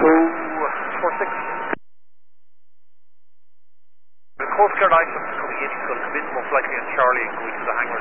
Go 46. The Coast Guard items coming in, he's going to come in most likely on Charlie and go into the hangar